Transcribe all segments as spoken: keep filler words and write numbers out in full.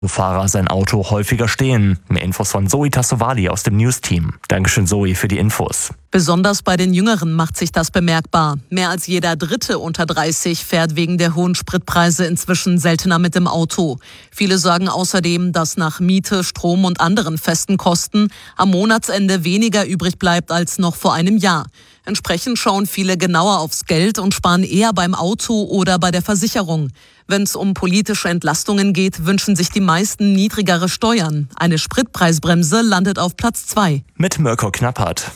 wo Fahrer sein Auto häufiger stehen. Mehr Infos von Zoe Tassovali aus dem News-Team. Dankeschön, Zoe, für die Infos. Besonders bei den Jüngeren macht sich das bemerkbar. Mehr als jeder Dritte unter dreißig fährt wegen der hohen Spritpreise inzwischen seltener mit dem Auto. Viele sagen außerdem, dass nach Miete, Strom und anderen festen Kosten am Monatsende weniger übrig bleibt als noch vor einem Jahr. Entsprechend schauen viele genauer aufs Geld und sparen eher beim Auto oder bei der Versicherung. Wenn es um politische Entlastungen geht, wünschen sich die meisten niedrigere Steuern. Eine Spritpreisbremse landet auf Platz zwei. Mit Mirko Knappert.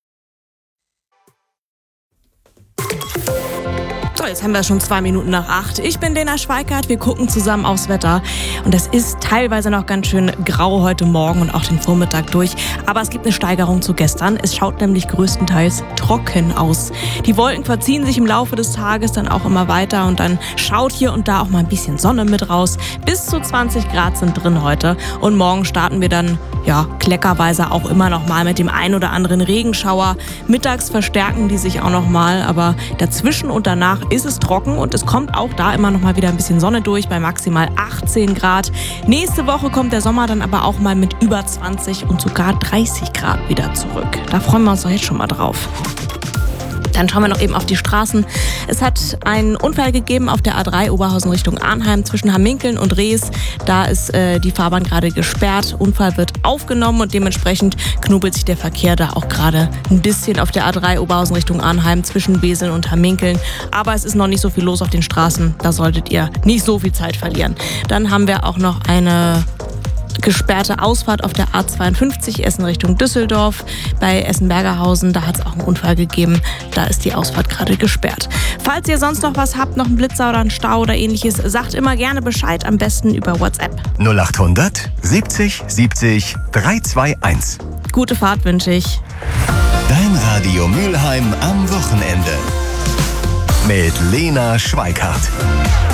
So, jetzt haben wir schon zwei Minuten nach acht. Ich bin Lena Schweikart, wir gucken zusammen aufs Wetter. Und es ist teilweise noch ganz schön grau heute Morgen und auch den Vormittag durch. Aber es gibt eine Steigerung zu gestern. Es schaut nämlich größtenteils trocken aus. Die Wolken verziehen sich im Laufe des Tages dann auch immer weiter. Und dann schaut hier und da auch mal ein bisschen Sonne mit raus. Bis zu zwanzig Grad sind drin heute. Und morgen starten wir dann, ja, kleckerweise auch immer noch mal mit dem ein oder anderen Regenschauer. Mittags verstärken die sich auch noch mal. Aber dazwischen und danach ist es trocken und es kommt auch da immer noch mal wieder ein bisschen Sonne durch bei maximal achtzehn Grad. Nächste Woche kommt der Sommer dann aber auch mal mit über zwanzig und sogar dreißig Grad wieder zurück. Da freuen wir uns doch jetzt schon mal drauf. Dann schauen wir noch eben auf die Straßen. Es hat einen Unfall gegeben auf der A drei Oberhausen Richtung Arnheim zwischen Hamminkeln und Rees. Da ist äh, die Fahrbahn gerade gesperrt. Unfall wird aufgenommen und dementsprechend knubbelt sich der Verkehr da auch gerade ein bisschen auf der A drei Oberhausen Richtung Arnheim zwischen Beseln und Hamminkeln. Aber es ist noch nicht so viel los auf den Straßen. Da solltet ihr nicht so viel Zeit verlieren. Dann haben wir auch noch eine gesperrte Ausfahrt auf der A zweiundfünfzig Essen Richtung Düsseldorf. Bei Essen-Bergerhausen, da hat es auch einen Unfall gegeben. Da ist die Ausfahrt gerade gesperrt. Falls ihr sonst noch was habt, noch einen Blitzer oder einen Stau oder ähnliches, sagt immer gerne Bescheid, am besten über WhatsApp. null achthundert siebzig siebzig dreihunderteinundzwanzig. Gute Fahrt wünsche ich. Dein Radio Mülheim am Wochenende. Mit Lena Schweikart.